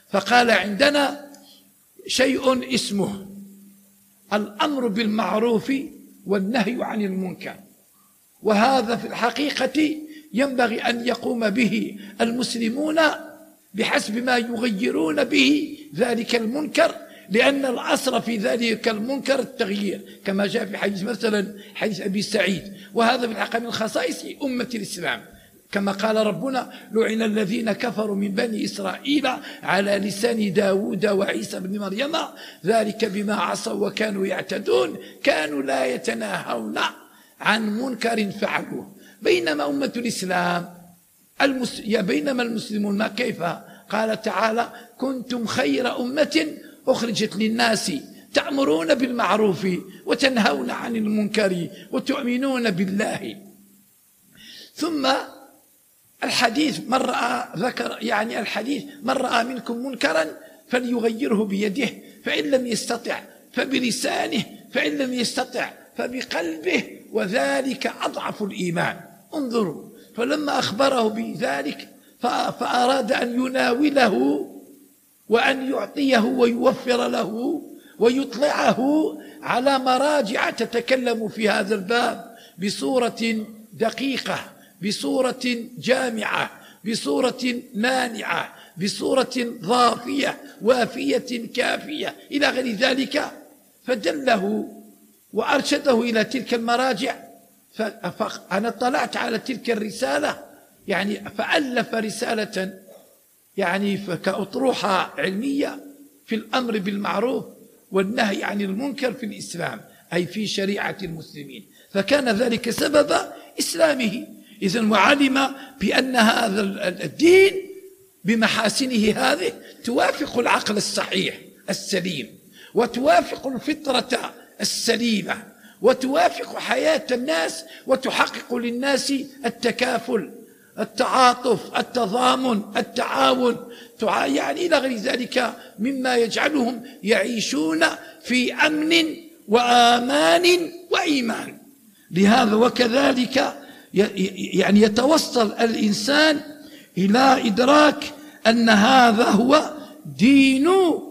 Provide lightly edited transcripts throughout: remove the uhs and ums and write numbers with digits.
فقال عندنا شيء اسمه الأمر بالمعروف والنهي عن المنكر، وهذا في الحقيقة ينبغي أن يقوم به المسلمون بحسب ما يغيرون به ذلك المنكر، لأن الأصل في ذلك المنكر التغيير، كما جاء في حديث مثلا حديث أبي سعيد، وهذا في الحقيقة من خصائص أمة الإسلام، كما قال ربنا: لعن الذين كفروا من بني إسرائيل على لسان داود وعيسى بن مريم ذلك بما عصوا وكانوا يعتدون كانوا لا يتناهون عن منكر فعلوه. بينما أمة الإسلام بينما المسلمون ما كيف؟ قال تعالى: كنتم خير أمة أخرجت للناس تأمرون بالمعروف وتنهون عن المنكر وتؤمنون بالله. ثم الحديث من رأى منكم منكرا فليغيره بيده، فإن لم يستطع فبلسانه، فإن لم يستطع فبقلبه، وذلك أضعف الإيمان. انظروا، فلما أخبره بذلك فأراد أن يناوله وأن يعطيه ويوفر له ويطلعه على مراجع تتكلم في هذا الباب بصورة دقيقة، بصورة جامعة، بصورة مانعة، بصورة ضافية وافية كافية إلى غير ذلك، فدله وأرشده إلى تلك المراجع. فأنا اطلعت على تلك الرسالة، فألف رسالة كأطروحة علمية في الأمر بالمعروف والنهي عن المنكر في الإسلام، أي في شريعة المسلمين، فكان ذلك سبب إسلامه. إذن وعلم بأن هذا الدين بمحاسنه هذه توافق العقل الصحيح السليم، وتوافق الفطرة السليمة، وتوافق حياة الناس، وتحقق للناس التكافل، التعاطف، التضامن، التعاون، إلى غير ذلك مما يجعلهم يعيشون في أمن وآمان وإيمان. لهذا وكذلك يتوصل الإنسان إلى إدراك أن هذا هو دين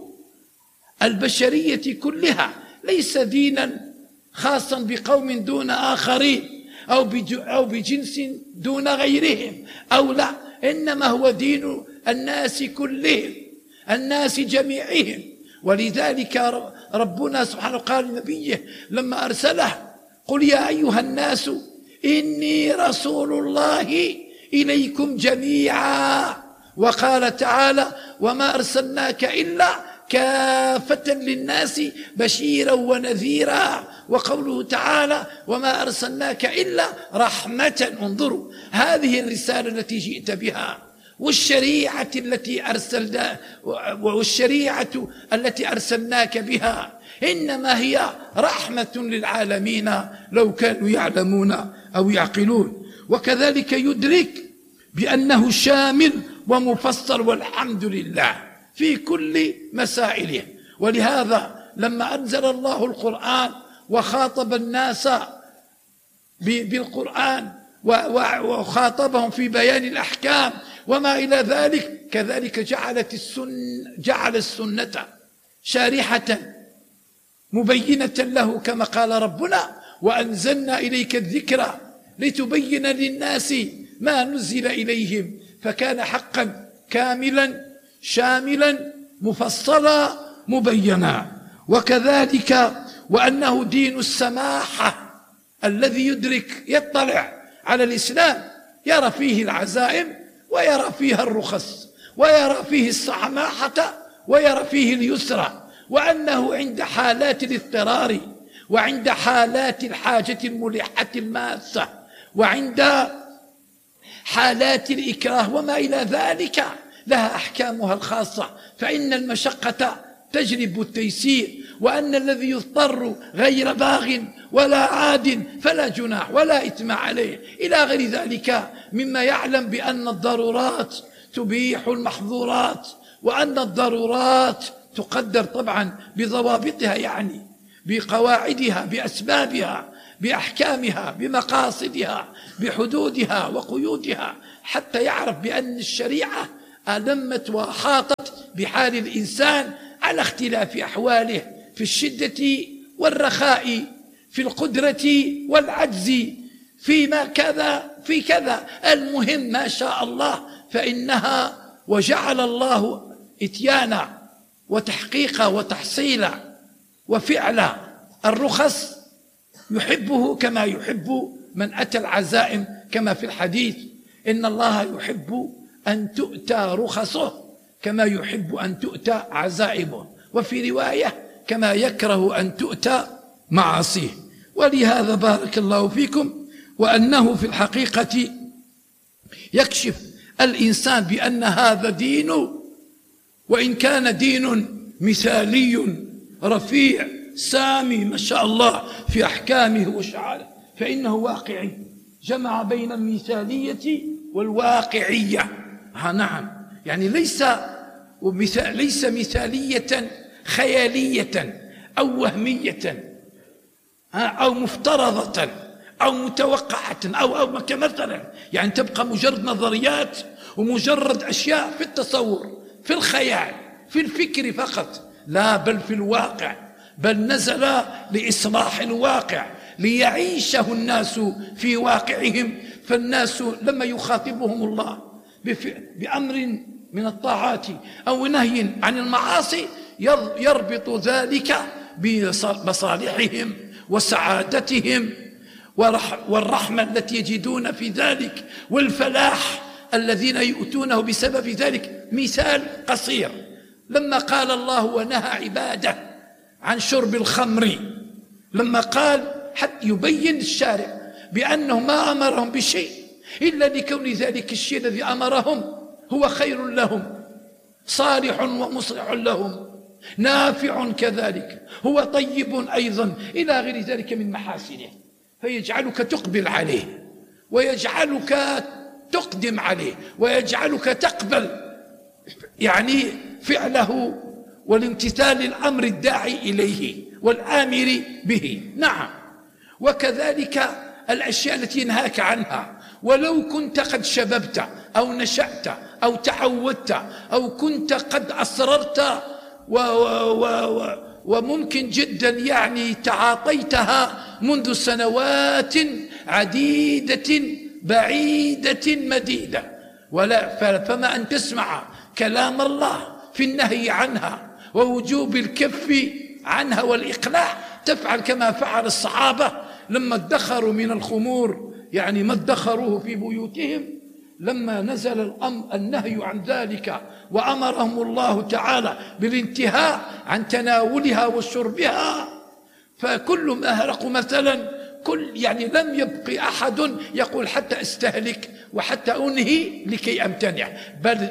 البشرية كلها، ليس دينا خاصا بقوم دون آخرين أو بجنس دون غيرهم أو لا، إنما هو دين الناس كلهم، الناس جميعهم. ولذلك ربنا سبحانه قال لنبيه لما أرسله: قل يا أيها الناس إني رسول الله إليكم جميعا. وقال تعالى: وما أرسلناك إلا كافة للناس بشيرا ونذيرا. وقوله تعالى: وما أرسلناك إلا رحمة. انظروا، هذه الرسالة التي جئت بها والشريعة التي أرسلناك بها إنما هي رحمة للعالمين لو كانوا يعلمون أو يعقلون. وكذلك يدرك بأنه شامل ومفصل والحمد لله في كل مسائله. ولهذا لما أنزل الله القرآن وخاطب الناس بالقرآن وخاطبهم في بيان الأحكام وما إلى ذلك، كذلك جعل السنة شارحة مبينة له، كما قال ربنا: وأنزلنا إليك الذكر لتبين للناس ما نزل إليهم. فكان حقا كاملا شاملا مفصلا مبينا. وكذلك وأنه دين السماحة، الذي يطلع على الإسلام يرى فيه العزائم ويرى فيها الرخص ويرى فيه السماحة ويرى فيه اليسر، وأنه عند حالات الاضطرار وعند حالات الحاجة الملحة الماسة وعند حالات الإكراه وما إلى ذلك لها أحكامها الخاصة، فإن المشقة تجلب التيسير، وأن الذي يضطر غير باغ ولا عاد فلا جناح ولا إثم عليه، إلى غير ذلك مما يعلم بأن الضرورات تبيح المحظورات، وأن الضرورات تقدر طبعا بضوابطها، بقواعدها، بأسبابها، بأحكامها، بمقاصدها، بحدودها وقيودها، حتى يعرف بأن الشريعة ألمت وأحاطت بحال الإنسان على اختلاف أحواله في الشدة والرخاء، في القدرة والعجز، فيما كذا في كذا، المهم ما شاء الله فإنها. وجعل الله إتيانا وتحقيقا وتحصيلا وفعلا الرخص يحبه كما يحب من أتى العزائم، كما في الحديث إن الله يحب أن تؤتى رخصه كما يحب أن تؤتى عزائمه، وفي رواية كما يكره أن تؤتى معاصيه. ولهذا بارك الله فيكم وأنه في الحقيقة يكشف الإنسان بأن هذا دين، وإن كان دين مثالي رفيع سامي ما شاء الله في أحكامه وشعائره، فإنه واقعي، جمع بين المثالية والواقعية. نعم، يعني ليس مثالية خيالية أو وهمية أو مفترضة أو متوقعة أو كمثلا، يعني تبقى مجرد نظريات ومجرد أشياء في التصور في الخيال في الفكر فقط، لا، بل في الواقع، بل نزل لإصلاح الواقع ليعيشه الناس في واقعهم. فالناس لما يخاطبهم الله بأمر من الطاعات أو نهي عن المعاصي يربط ذلك بمصالحهم وسعادتهم والرحمة التي يجدون في ذلك والفلاح الذين يؤتونه بسبب ذلك. مثال قصير، لما قال الله ونهى عباده عن شرب الخمر، لما قال حتى يبين الشارع بأنه ما أمرهم بشيء إلا لكون ذلك الشيء الذي أمرهم هو خير لهم، صالح ومصلح لهم، نافع كذلك، هو طيب أيضا، إلى غير ذلك من محاسنه، فيجعلك تقبل عليه ويجعلك تقدم عليه ويجعلك تقبل يعني فعله والامتثال الأمر الداعي إليه والآمر به. نعم، وكذلك الأشياء التي ينهاك عنها، ولو كنت قد شببت أو نشأت أو تعودت أو كنت قد أصررت وممكن جدا يعني تعاطيتها منذ سنوات عديدة بعيدة مديدة، فما أن تسمع كلام الله في النهي عنها ووجوب الكف عنها والإقلاع، تفعل كما فعل الصحابة لما ادخروا من الخمور، يعني ما ادخروه في بيوتهم، لما نزل النهي عن ذلك وأمرهم الله تعالى بالانتهاء عن تناولها وشربها، فكل ما أهرقوا مثلا يعني لم يبقي أحد يقول حتى استهلك وحتى أنهي لكي أمتنع، بل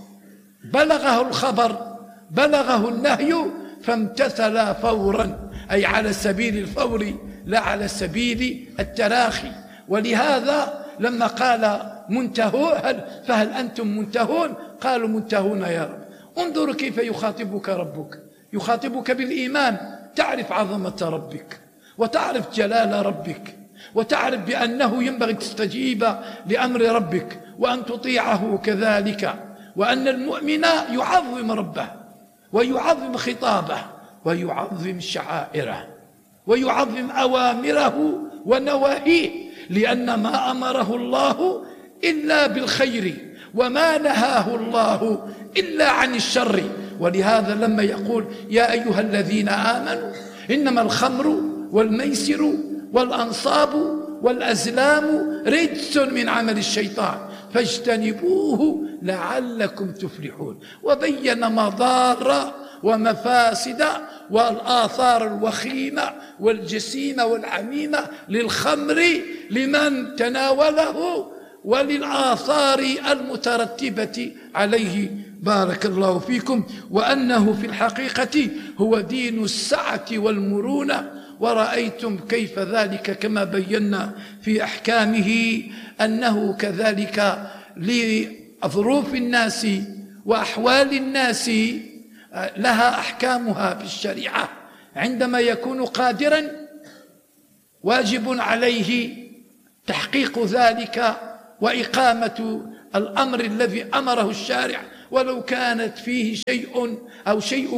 بلغه الخبر، بلغه النهي فامتثل فورا، أي على سبيل الفور لا على سبيل التراخي. ولهذا لما قال منتهون فهل أنتم منتهون، قالوا منتهون يا رب. انظروا كيف يخاطبك ربك، يخاطبك بالإيمان، تعرف عظمة ربك وتعرف جلال ربك وتعرف بأنه ينبغي تستجيب لأمر ربك وأن تطيعه كذلك، وأن المؤمن يعظم ربه ويعظم خطابه ويعظم شعائره ويعظم أوامره ونواهيه، لأن ما أمره الله إلا بالخير وما نهاه الله إلا عن الشر. ولهذا لما يقول يا أيها الذين آمنوا إنما الخمر والميسر والأنصاب والأزلام رجس من عمل الشيطان فاجتنبوه لعلكم تفلحون، وبين مضار ومفاسد والآثار الوخيمة والجسيمة والعميمة للخمر لمن تناوله وللآثار المترتبة عليه. بارك الله فيكم، وأنه في الحقيقة هو دين السعة والمرونة، ورأيتم كيف ذلك كما بينا في أحكامه أنه كذلك لظروف الناس وأحوال الناس لها أحكامها في الشريعة. عندما يكون قادرا واجب عليه تحقيق ذلك وإقامة الأمر الذي أمره الشارع ولو كانت فيه شيء أو شيء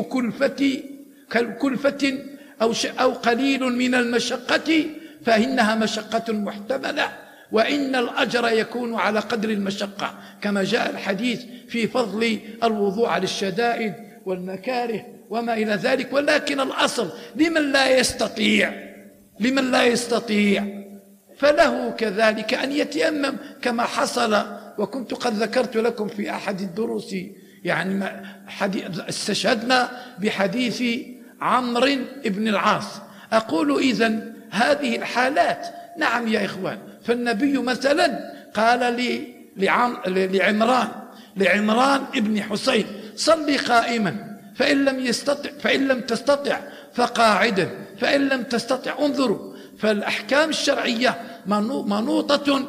كلفة أو قليل من المشقة فإنها مشقة محتملة، وإن الأجر يكون على قدر المشقة، كما جاء الحديث في فضل الوضوء على الشدائد والمكاره وما إلى ذلك. ولكن الأصل لمن لا يستطيع فله كذلك أن يتيمم كما حصل. وكنت قد ذكرت لكم في أحد الدروس يعني استشهدنا بحديث عمرو بن العاص. أقول إذن هذه الحالات نعم يا إخوان، فالنبي مثلا قال لعمران ابن حسين صلي قائما فإن لم تستطع فقاعدا فإن لم تستطع. انظروا، فالأحكام الشرعية منوطة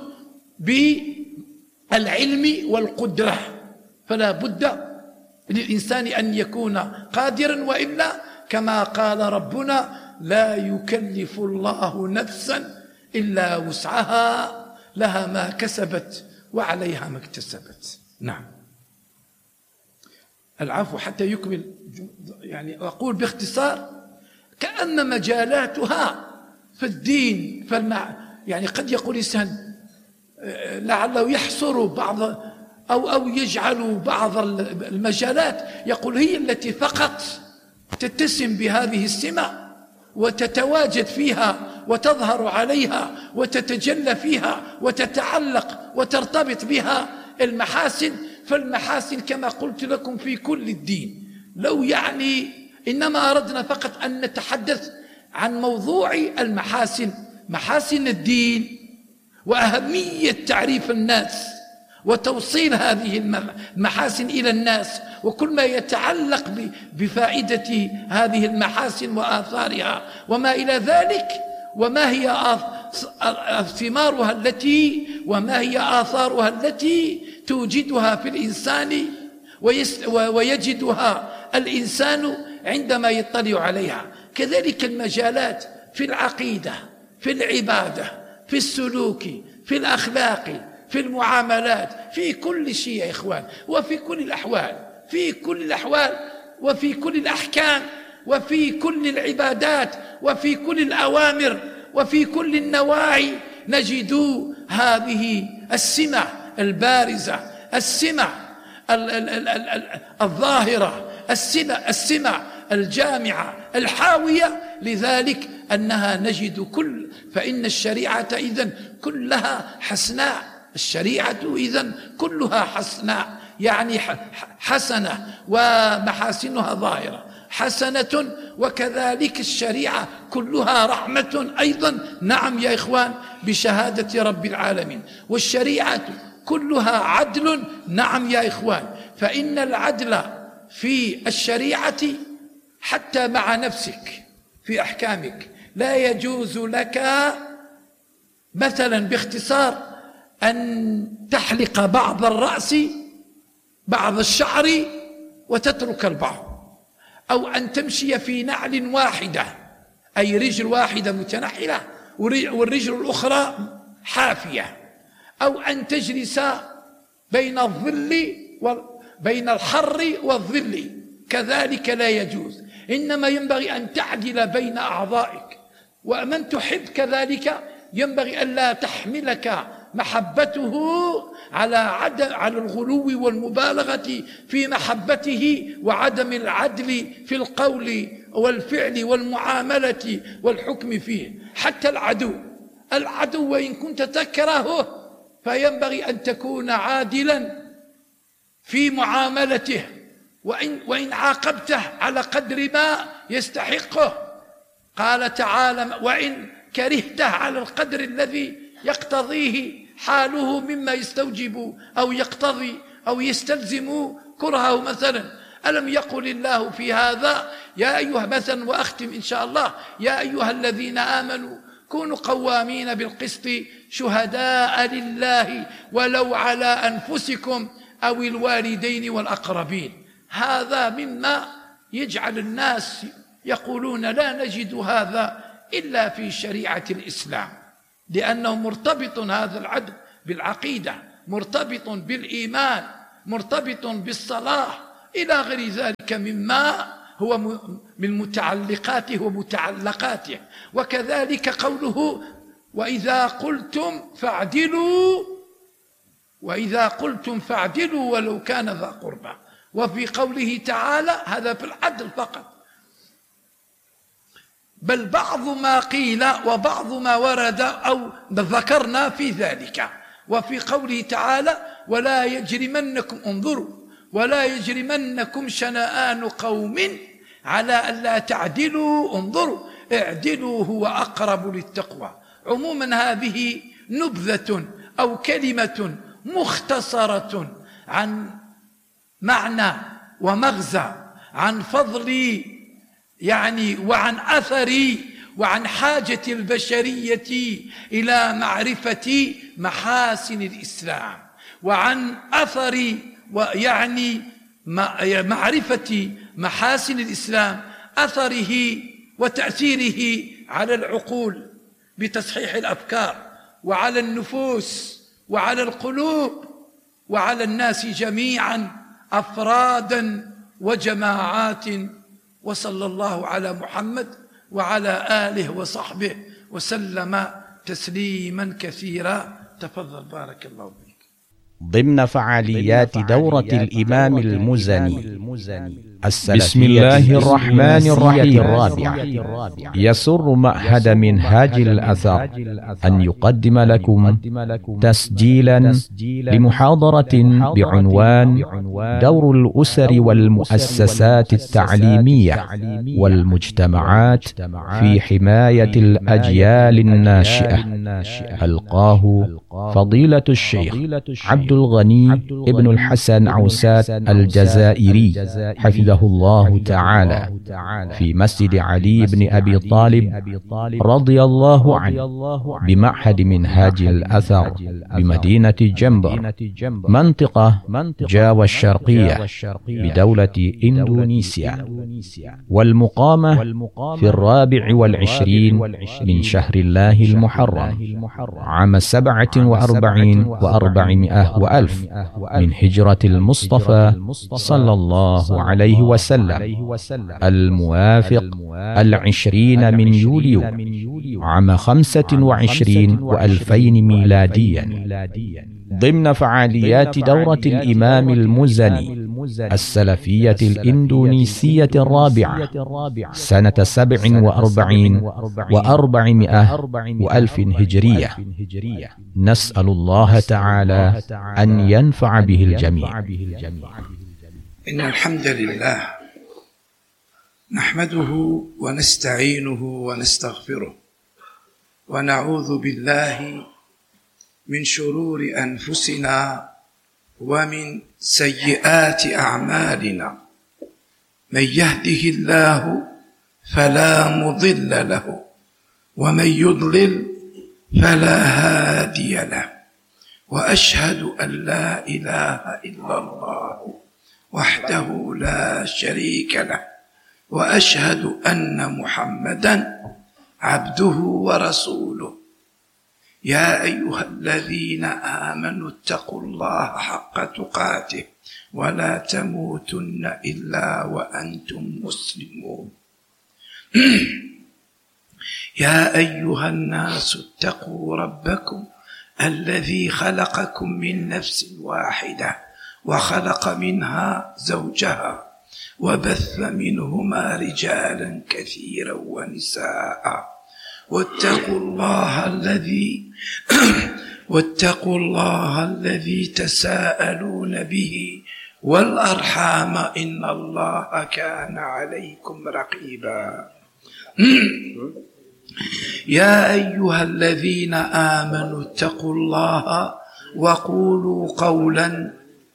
بالعلم والقدرة، فلا بد للإنسان أن يكون قادرا، وإلا كما قال ربنا لا يكلف الله نفسا إلا وسعها لها ما كسبت وعليها ما اكتسبت. نعم، العفو حتى يكمل. يعني أقول باختصار كأن مجالاتها في الدين يعني قد يقول الإنسان لعله يحصر بعض أو يجعل بعض المجالات يقول هي التي فقط تتسم بهذه السمة وتتواجد فيها وتظهر عليها وتتجلى فيها وتتعلق وترتبط بها المحاسن. فالمحاسن كما قلت لكم في كل الدين. لو يعني إنما أردنا فقط أن نتحدث عن موضوع المحاسن، محاسن الدين وأهمية تعريف الناس وتوصيل هذه المحاسن إلى الناس، وكل ما يتعلق بفائدة هذه المحاسن وآثارها وما إلى ذلك، وما هي ثمارها وما هي آثارها التي توجدها في الإنسان ويجدها الإنسان عندما يطلع عليها. كذلك المجالات في العقيدة، في العبادة، في السلوك، في الأخلاق، في المعاملات، في كل شيء يا إخوان، وفي كل الأحوال، وفي كل الأحكام، وفي كل العبادات، وفي كل الأوامر، وفي كل النواعي نجد هذه السمة البارزة، السمة الظاهرة، السمة الجامعة الحاوية لذلك أنها نجد فإن الشريعة إذن كلها حسناء، الشريعة إذن كلها حسناء، يعني حسنة ومحاسنها ظاهرة حسنة، وكذلك الشريعة كلها رحمة أيضا. نعم يا إخوان، بشهادة رب العالمين. والشريعة كلها عدل. نعم يا إخوان، فإن العدل في الشريعة حتى مع نفسك في أحكامك لا يجوز لك مثلا باختصار أن تحلق بعض الرأس بعض الشعر وتترك البعض، أو أن تمشي في نعل واحدة، أي رجل واحدة متنحلة والرجل الأخرى حافية، أو أن تجلس بين الحر والظل، كذلك لا يجوز. إنما ينبغي أن تعدل بين أعضائك، ومن تحب كذلك ينبغي أن لا تحملك محبته على الغلو والمبالغة في محبته وعدم العدل في القول والفعل والمعاملة والحكم فيه. حتى العدو وإن كنت تكرهه فينبغي أن تكون عادلا في معاملته، وإن عاقبته على قدر ما يستحقه. قال تعالى وإن كرهته على القدر الذي يقتضيه حاله مما يستوجب أو يقتضي أو يستلزم كرهه مثلا. ألم يقل الله في هذا يا أيها مثلا، وأختم إن شاء الله، يا أيها الذين آمنوا كونوا قوامين بالقسط شهداء لله ولو على أنفسكم أو الوالدين والأقربين. هذا مما يجعل الناس يقولون لا نجد هذا إلا في شريعة الإسلام، لأنه مرتبط هذا العدل بالعقيدة، مرتبط بالإيمان، مرتبط بالصلاح إلى غير ذلك مما هو من متعلقاته ومتعلقاته. وكذلك قوله وإذا قلتم فاعدلوا ولو كان ذا قربى. وفي قوله تعالى هذا في العدل فقط، بل بعض ما قيل وبعض ما ورد أو ذكرنا في ذلك. وفي قوله تعالى ولا يجرمنكم شنآن قوم على ألا تعدلوا انظروا اعدلوا هو أقرب للتقوى. عموما هذه نبذة أو كلمة مختصرة عن معنى ومغزى، عن فضل وعن أثر وعن حاجة البشرية إلى معرفة محاسن الإسلام، وعن أثر معرفة محاسن الإسلام، أثره وتأثيره على العقول بتصحيح الأفكار، وعلى النفوس وعلى القلوب وعلى الناس جميعا أفرادا وجماعات. وصلى الله على محمد وعلى آله وصحبه وسلم تسليما كثيرا. تفضل بارك الله فيك. ضمن فعاليات دورة الإمام المزني بسم الله الرحمن الرحيم. الرابعة، يسر معهد منهاج الأثر أن يقدم لكم تسجيلا لمحاضرة بعنوان دور الأسر والمؤسسات التعليمية والمجتمعات في حماية الأجيال الناشئة. ألقاه فضيلة الشيخ عبد الغني ابن الحسن عوسات الجزائري حفظه الله تعالى في مسجد علي بن أبي طالب رضي الله عنه بمعهد منهاج الأثر بمدينة جنبر منطقة جاوا الشرقية بدولة إندونيسيا، والمقامة في 24 من شهر الله المحرم عام 47 و400 وألف من هجرة المصطفى صلى الله عليه وسلم، الموافق 20 من يوليو عام 25 و2000 ميلاديا، ضمن فعاليات دورة الإمام المزني السلفية الإندونيسية الرابعة سنة 47 و400 وألف هجرية. نسأل الله تعالى أن ينفع به الجميع. إن الحمد لله نحمده ونستعينه ونستغفره ونعوذ بالله من شرور أنفسنا ومن سيئات أعمالنا. من يهده الله فلا مضل له ومن يضلل فلا هادي له، وأشهد أن لا إله إلا الله وحده لا شريك له، وأشهد أن محمدا عبده ورسوله. يا أيها الذين آمنوا اتقوا الله حق تقاته ولا تموتن إلا وأنتم مسلمون. يا أيها الناس اتقوا ربكم الذي خلقكم من نفس واحدة وخلق منها زوجها وبث منهما رجالا كثيرا ونساء، واتقوا الله الذي تساءلون به والأرحام إن الله كان عليكم رقيبا. يا أيها الذين آمنوا اتقوا الله وقولوا قولا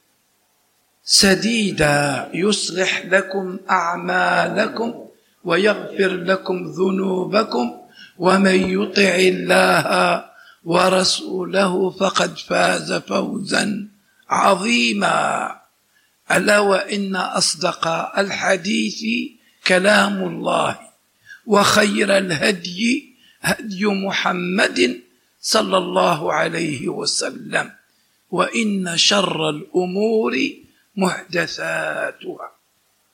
سديدا يصلح لكم أعمالكم ويغفر لكم ذنوبكم، ومن يطع الله ورسوله فقد فاز فوزا عظيما. ألا وإن أصدق الحديث كلام الله، وخير الهدي هدي محمد صلى الله عليه وسلم، وإن شر الأمور محدثاتها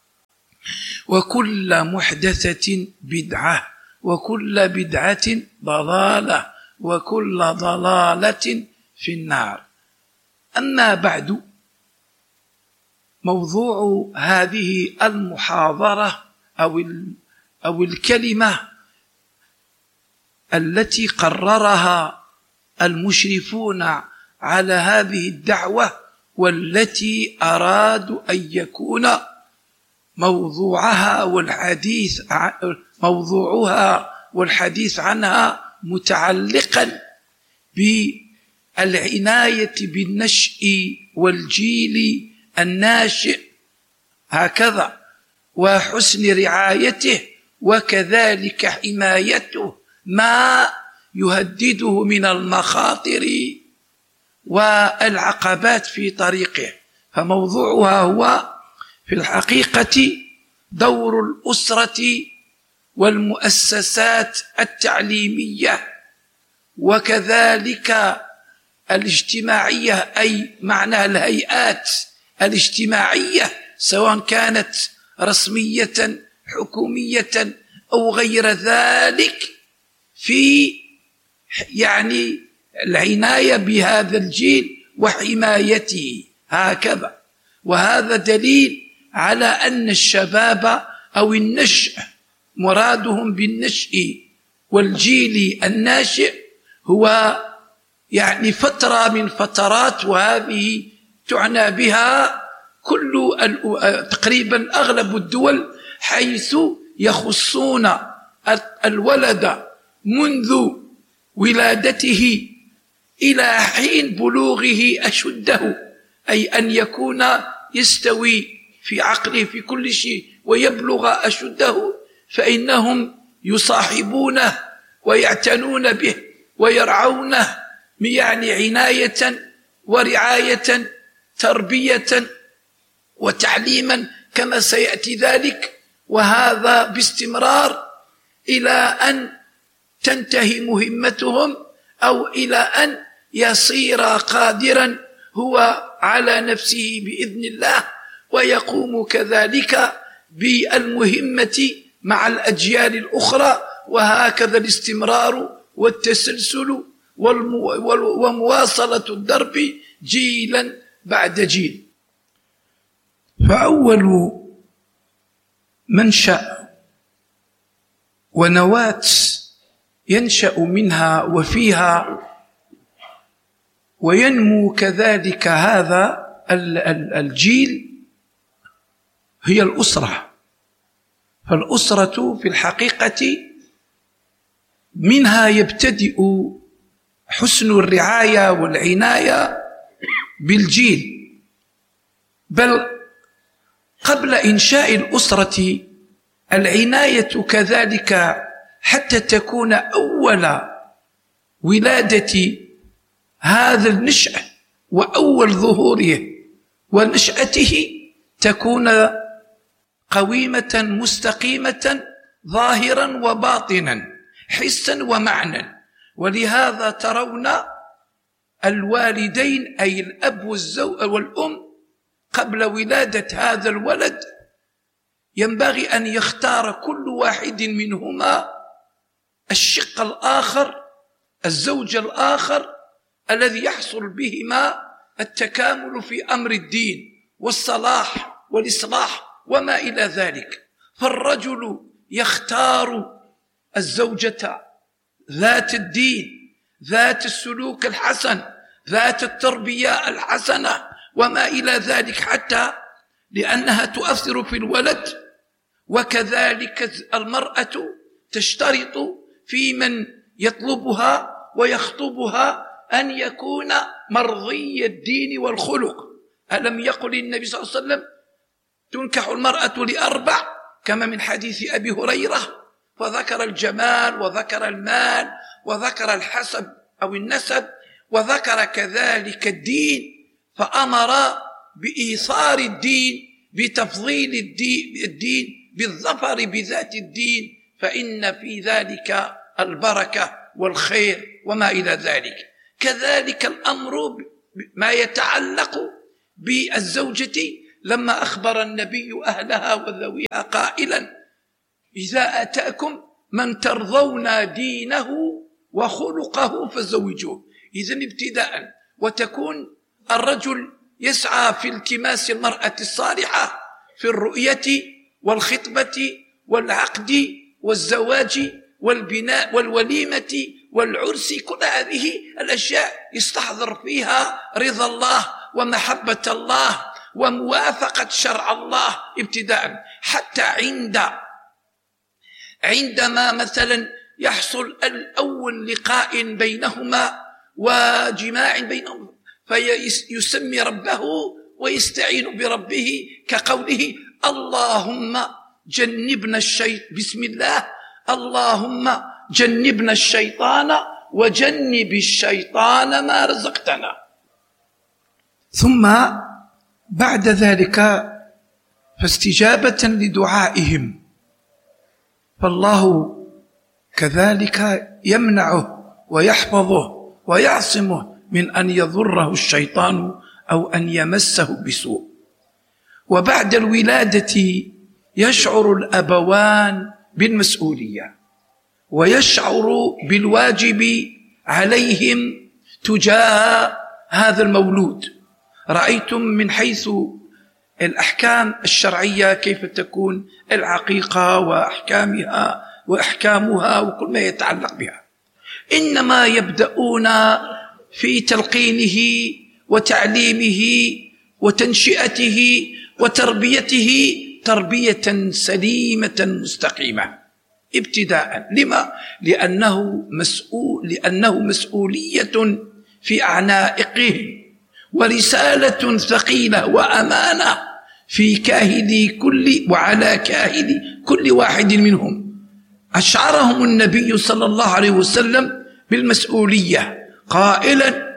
وكل محدثة بدعة وكل بدعة ضلالة وكل ضلالة في النار. أما بعد، موضوع هذه المحاضرة أو الكلمة التي قررها المشرفون على هذه الدعوة والتي أرادوا أن يكون موضوعها والحديث عنها متعلقا بالعناية بالنشء والجيل الناشئ هكذا، وحسن رعايته، وكذلك حمايته ما يهدده من المخاطر والعقبات في طريقه. فموضوعها هو في الحقيقة دور الأسرة والمؤسسات التعليمية وكذلك الاجتماعية، أي معنى الهيئات الاجتماعية سواء كانت رسمية حكومية أو غير ذلك، في يعني العناية بهذا الجيل وحمايته هكذا. وهذا دليل على أن الشباب أو النشء مرادهم بالنشء والجيل الناشئ هو يعني فترة من فترات، وهذه تعنى بها تقريبا أغلب الدول، حيث يخصون الولد منذ ولادته إلى حين بلوغه أشده، أي أن يكون يستوي في عقله في كل شيء ويبلغ أشده، فإنهم يصاحبونه ويعتنون به ويرعونه، يعني عناية ورعاية، تربية وتعليما كما سيأتي ذلك، وهذا باستمرار إلى أن تنتهي مهمتهم أو إلى أن يصير قادرا هو على نفسه بإذن الله، ويقوم كذلك بالمهمة مع الأجيال الأخرى، وهكذا الاستمرار والتسلسل ومواصلة الدرب جيلا بعد جيل. فأول منشأ ونواة ينشأ منها وفيها وينمو كذلك هذا الجيل هي الأسرة. فالأسرة في الحقيقة منها يبتدئ حسن الرعاية والعناية بالجيل، بل قبل إنشاء الأسرة العناية كذلك حتى تكون أول ولادة هذا النشأ وأول ظهوره ونشأته تكون قويمة مستقيمة ظاهرا وباطنا حسا ومعنى. ولهذا ترون الوالدين أي الأب والأم قبل ولادة هذا الولد ينبغي أن يختار كل واحد منهما الشق الآخر، الزوج الآخر الذي يحصل بهما التكامل في أمر الدين والصلاح والإصلاح وما إلى ذلك. فالرجل يختار الزوجة ذات الدين، ذات السلوك الحسن، ذات التربية الحسنة وما إلى ذلك، حتى لأنها تؤثر في الولد. وكذلك المرأة تشترط في من يطلبها ويخطبها أن يكون مرضي الدين والخلق. ألم يقل النبي صلى الله عليه وسلم تنكح المرأة ل4 كما من حديث أبي هريرة، وذكر الجمال وذكر المال وذكر الحسب أو النسب وذكر كذلك الدين، فأمر بإيثار الدين، بتفضيل الدين بالظفر بذات الدين، فإن في ذلك البركة والخير وما إلى ذلك. كذلك الأمر ما يتعلق بالزوجة لما أخبر النبي أهلها وذويها قائلا: إذا أتاكم من ترضون دينه وخلقه فزوجوه. إذن ابتداء، وتكون الرجل يسعى في التماس المرأة الصالحة في الرؤية والخطبة والعقد والزواج والبناء والوليمة والعرس. كل هذه الأشياء يستحضر فيها رضا الله ومحبة الله وموافقة شرع الله ابتداء، حتى عندما مثلا يحصل الأول لقاء بينهما وجماع بينهما فيسمي ربه ويستعين بربه، كقوله: اللهم جنبنا بسم الله، اللهم جنبنا الشيطان وجنب الشيطان ما رزقتنا. ثم بعد ذلك فاستجابة لدعائهم، فالله كذلك يمنعه ويحفظه ويعصمه من أن يضره الشيطان أو أن يمسه بسوء. وبعد الولادة يشعر الأبوان بالمسؤولية ويشعر بالواجب عليهم تجاه هذا المولود. رأيتم من حيث الأحكام الشرعية كيف تكون العقيقة وأحكامها وكل ما يتعلق بها. إنما يبدأون في تلقينه وتعليمه وتنشئته وتربيته تربية سليمة مستقيمة ابتداء. لما؟ لأنه مسؤولية في أعناقهم ورسالة ثقيلة وأمانة في كاهل وعلى كاهل كل واحد منهم. أشعرهم النبي صلى الله عليه وسلم بالمسؤولية قائلا: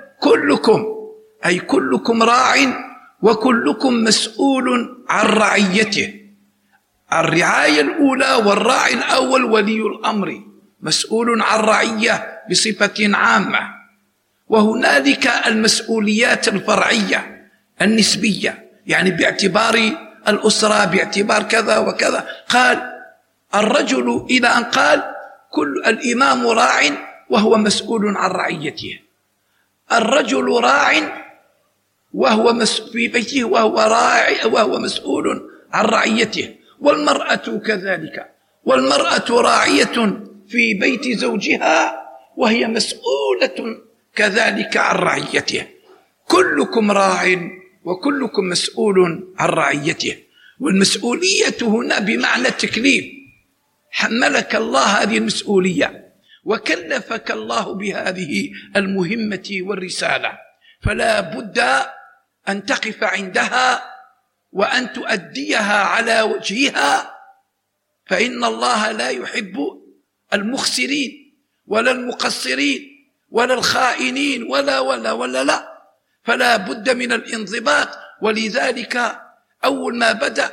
كلكم راع وكلكم مسؤول عن رعيته. الرعاية الأولى والراعي الأول ولي الأمر مسؤول عن رعية بصفة عامة، وهنالك المسؤوليات الفرعية النسبية، يعني باعتبار الأسرة، باعتبار كذا وكذا. قال الرجل إلى أن قال: الإمام راع وهو مسؤول عن رعيته. الرجل راع وهو في بيته وهو مسؤول عن رعيته، والمرأة كذلك، والمرأة راعية في بيت زوجها وهي مسؤولة كذلك عن رعيته. كلكم راع وكلكم مسؤول عن رعيته. والمسؤولية هنا بمعنى التكليف، حملك الله هذه المسؤولية وكلفك الله بهذه المهمة والرسالة، فلا بد أن تقف عندها وأن تؤديها على وجهها، فإن الله لا يحب المخسرين ولا المقصرين ولا الخائنين ولا فلا بد من الانضباط. ولذلك أول ما بدأ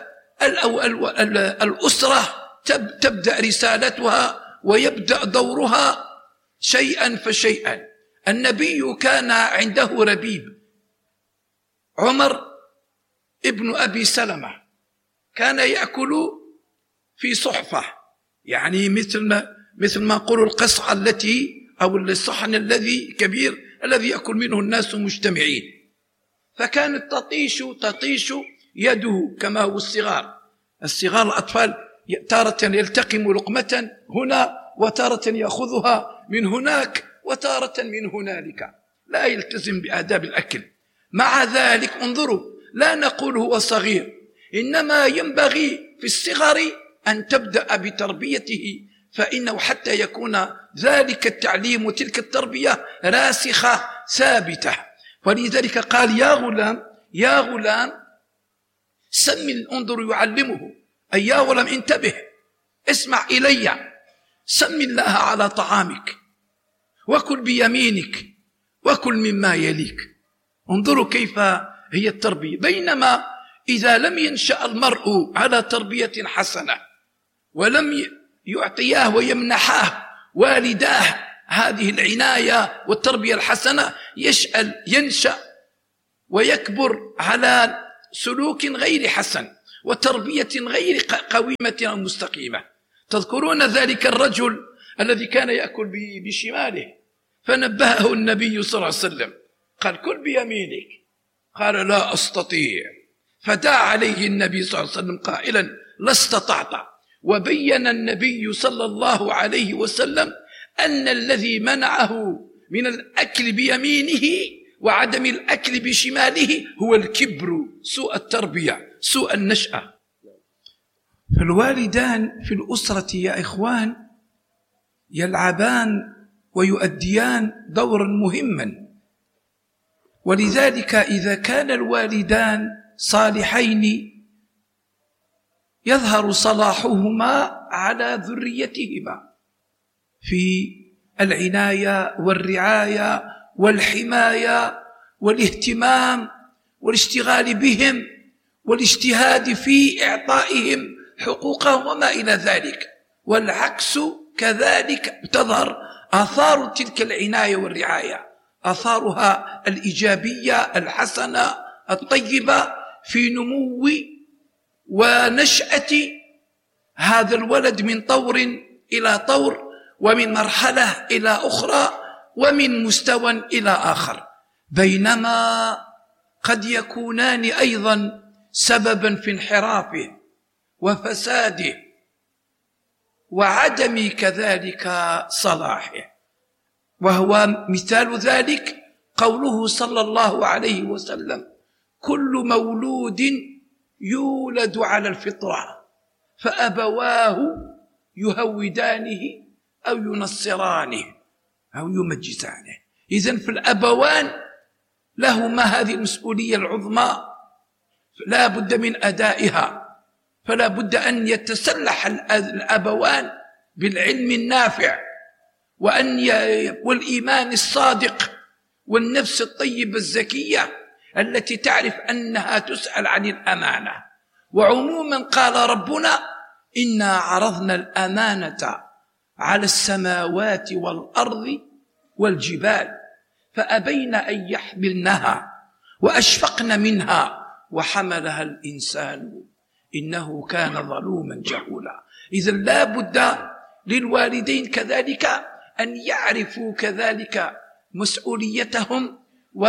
الأسرة تبدأ رسالتها ويبدأ دورها شيئا فشيئا. النبي كان عنده ربيب، عمر ابن أبي سلمة، كان يأكل في صحفة، يعني مثل ما نقول القصعة التي أو الصحن الذي كبير الذي يأكل منه الناس مجتمعين. فكانت تطيش يده كما هو الصغار الأطفال تارة يلتقم لقمة هنا وتارة يأخذها من هناك وتارة من هنالك، لا يلتزم بآداب الأكل. مع ذلك انظروا، لا نقول هو صغير، إنما ينبغي في الصغر أن تبدأ بتربيته، فإنه حتى يكون ذلك التعليم وتلك التربية راسخة ثابتة. ولذلك قال: يا غلام سم. انظر يعلمه، أي يا غلام انتبه، اسمع إلي، سم الله على طعامك وكل بيمينك وكل مما يليك. انظروا كيف هي التربية. بينما إذا لم ينشأ المرء على تربية حسنة ولم يعطياه ويمنحاه والداه هذه العناية والتربية الحسنة، ينشأ ويكبر على سلوك غير حسن وتربية غير قويمة أو مستقيمة. تذكرون ذلك الرجل الذي كان يأكل بشماله، فنبهه النبي صلى الله عليه وسلم قال: كل بيمينك. قال: لا أستطيع. فدعا عليه النبي صلى الله عليه وسلم قائلا: لا استطعت. وبين النبي صلى الله عليه وسلم أن الذي منعه من الأكل بيمينه وعدم الأكل بشماله هو الكبر، سوء التربية، سوء النشأة. فالوالدان في الأسرة يا إخوان يلعبان ويؤديان دورا مهما، ولذلك إذا كان الوالدان صالحين يظهر صلاحهما على ذريتهما في العناية والرعاية والحماية والاهتمام والاشتغال بهم والاجتهاد في إعطائهم حقوقهم وما إلى ذلك. والعكس كذلك تظهر آثار تلك العناية والرعاية، آثارها الإيجابية الحسنة الطيبة في نمو ونشأة هذا الولد من طور إلى طور، ومن مرحلة إلى أخرى، ومن مستوى إلى آخر، بينما قد يكونان أيضا سببا في انحرافه وفساده وعدم كذلك صلاحه. وهو مثال ذلك قوله صلى الله عليه وسلم: كل مولود يولد على الفطرة فأبواه يهودانه أو ينصرانه أو يمجسانه. إذن فالأبوان لهما هذه المسؤولية العظمى، لا بد من أدائها. فلا بد أن يتسلح الأبوان بالعلم النافع والإيمان الصادق والنفس الطيبة الزكية التي تعرف أنها تسأل عن الأمانة. وعموما قال ربنا: إنا عرضنا الأمانة على السماوات والأرض والجبال فأبين أن يحملنها وأشفقن منها وحملها الإنسان إنه كان ظلوما جهولا. إذن لا بد للوالدين كذلك أن يعرفوا كذلك مسؤوليتهم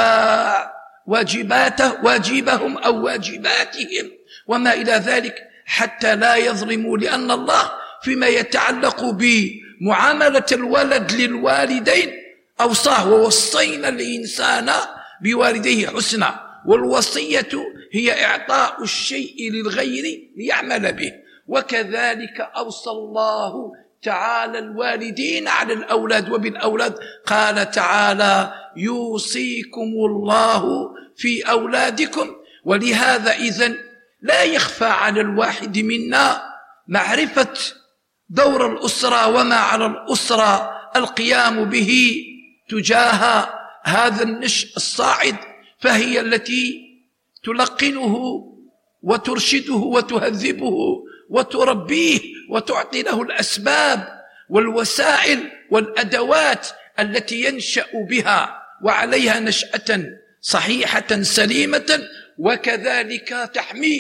واجبهم أو واجباتهم وما إلى ذلك، حتى لا يظلموا، لأن الله فيما يتعلق بمعاملة الولد للوالدين أوصاه: ووصينا الإنسان بوالديه حسنا. والوصية هي إعطاء الشيء للغير ليعمل به. وكذلك أوصى الله تعالى الوالدين على الأولاد وبالأولاد، قال تعالى: يوصيكم الله في أولادكم. ولهذا إذن لا يخفى على الواحد منا معرفة دور الأسرة وما على الأسرة القيام به تجاه هذا النشء الصاعد، فهي التي تلقنه وترشده وتهذبه وتربيه وتعطي له الأسباب والوسائل والأدوات التي ينشأ بها وعليها نشأة صحيحة سليمة، وكذلك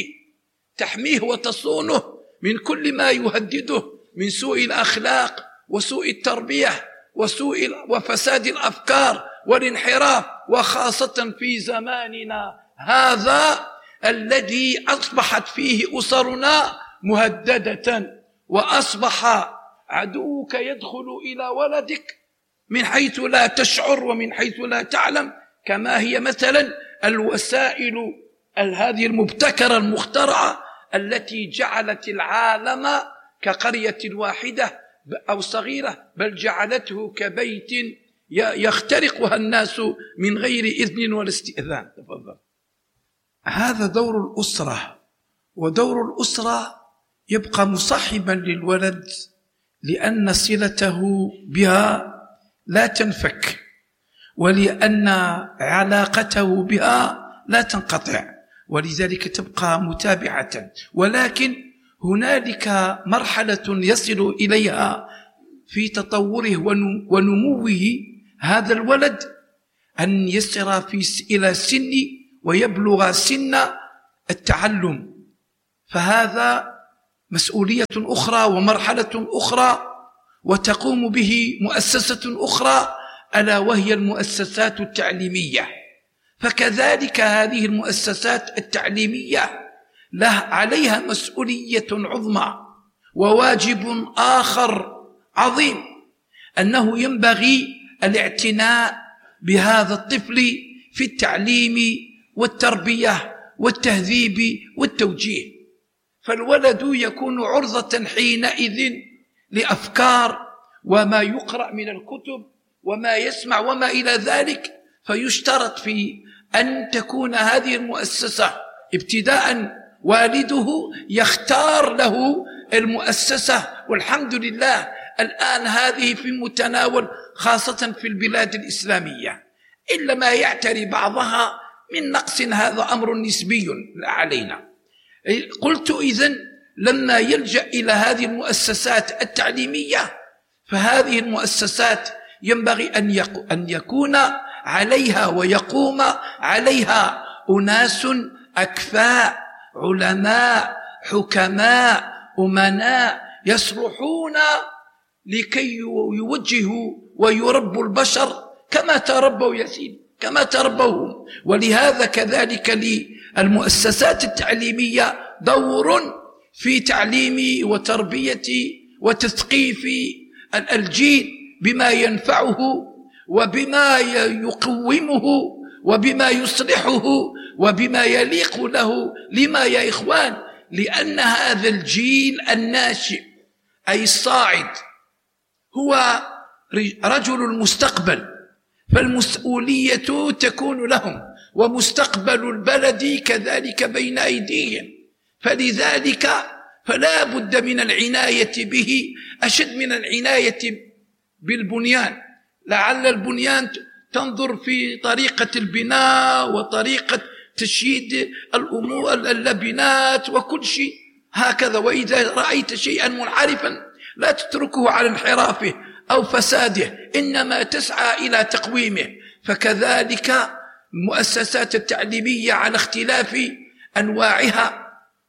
تحميه وتصونه من كل ما يهدده من سوء الأخلاق وسوء التربية وفساد الأفكار والانحراف، وخاصة في زماننا هذا الذي أصبحت فيه أسرنا مهددة، وأصبح عدوك يدخل إلى ولدك من حيث لا تشعر ومن حيث لا تعلم، كما هي مثلا الوسائل هذه المبتكرة المخترعة التي جعلت العالم كقرية واحدة أو صغيرة، بل جعلته كبيت يخترقها الناس من غير إذن ولا استئذان. تفضل. هذا دور الأسرة، ودور الأسرة يبقى مصاحبا للولد لأن صلته بها لا تنفك، ولأن علاقته بها لا تنقطع، ولذلك تبقى متابعة. ولكن هنالك مرحلة يصل إليها في تطوره ونموه هذا الولد، أن يسر إلى سن ويبلغ سن التعلم، فهذا مسؤولية أخرى ومرحلة أخرى، وتقوم به مؤسسة أخرى ألا وهي المؤسسات التعليمية. فكذلك هذه المؤسسات التعليمية عليها مسؤولية عظمى وواجب آخر عظيم، أنه ينبغي الاعتناء بهذا الطفل في التعليم والتربية والتهذيب والتوجيه، فالولد يكون عرضة حينئذ لأفكار وما يقرأ من الكتب وما يسمع وما إلى ذلك. فيشترط في أن تكون هذه المؤسسة ابتداء والده يختار له المؤسسة، والحمد لله الآن هذه في متناول خاصة في البلاد الإسلامية، إلا ما يعتري بعضها من نقص، هذا أمر نسبي علينا. قلت إذن لما يلجأ إلى هذه المؤسسات التعليمية، فهذه المؤسسات ينبغي أن يكون عليها ويقوم عليها أناس أكفاء، علماء، حكماء، أمناء، يصلحون لكي يوجهوا ويربوا البشر كما تربوا يا سيدي، كما تربوهم. ولهذا كذلك للمؤسسات التعليمية دور في تعليم وتربية وتثقيف الجيل بما ينفعه وبما يقومه وبما يصلحه وبما يليق له. لما يا إخوان؟ لأن هذا الجيل الناشئ أي الصاعد هو رجل المستقبل، فالمسؤولية تكون لهم، ومستقبل البلد كذلك بين أيديهم. فلذلك فلا بد من العناية به أشد من العناية بالبنيان. لعل البنيان تنظر في طريقة البناء وطريقة تشييد الأمور اللبنات وكل شيء هكذا، وإذا رأيت شيئا منحرفا لا تتركه على انحرافه أو فساده، إنما تسعى إلى تقويمه. فكذلك المؤسسات التعليمية على اختلاف أنواعها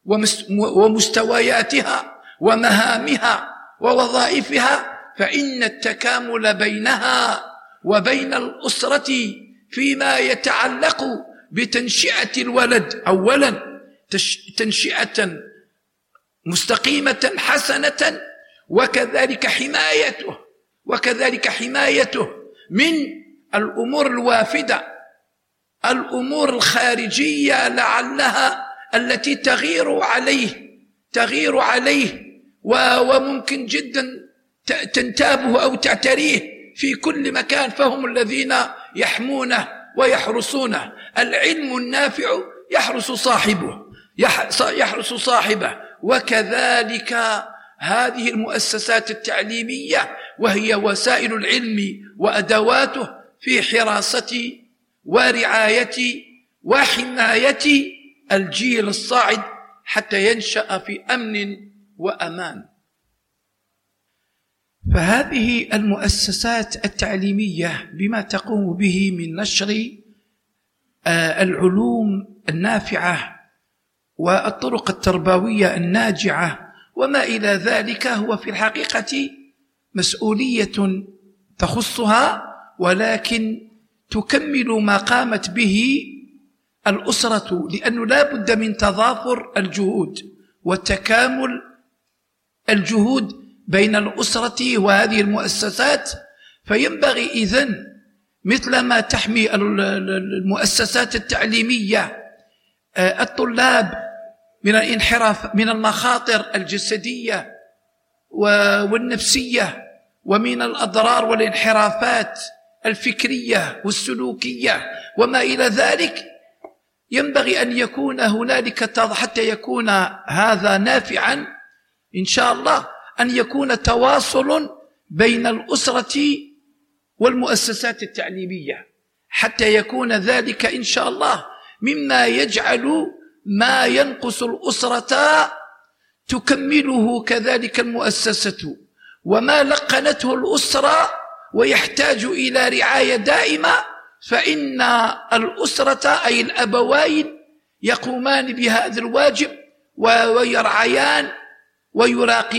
ومستوياتها ومهامها ووظائفها، فإن التكامل بينها وبين الأسرة فيما يتعلق بتنشئة الولد أولا تنشئة مستقيمة حسنة، وكذلك حمايته من الأمور الوافدة، الأمور الخارجية لعلها التي تغير عليه وممكن جدا تنتابه أو تعتريه في كل مكان، فهم الذين يحمونه ويحرسونه. العلم النافع يحرس صاحبه، وكذلك هذه المؤسسات التعليمية وهي وسائل العلم وأدواته في حراسة ورعاية وحماية الجيل الصاعد حتى ينشأ في أمن وأمان. فهذه المؤسسات التعليمية بما تقوم به من نشر العلوم النافعة والطرق التربوية الناجعة وما إلى ذلك، هو في الحقيقة مسؤولية تخصها، ولكن تكمل ما قامت به الأسرة، لأنه لا بد من تضافر الجهود وتكامل الجهود بين الأسرة وهذه المؤسسات. فينبغي إذن مثل ما تحمي المؤسسات التعليمية الطلاب من الانحراف، من المخاطر الجسدية والنفسية، ومن الأضرار والانحرافات الفكرية والسلوكية وما إلى ذلك، ينبغي أن يكون هنالك حتى يكون هذا نافعا إن شاء الله، أن يكون تواصل بين الأسرة والمؤسسات التعليمية، حتى يكون ذلك إن شاء الله مما يجعل ما ينقص الأسرة تكمله كذلك المؤسسة، وما لقنته الأسرة ويحتاج إلى رعاية دائمة فإن الأسرة أي الأبوين يقومان بهذا الواجب ويرعيان ويراقبان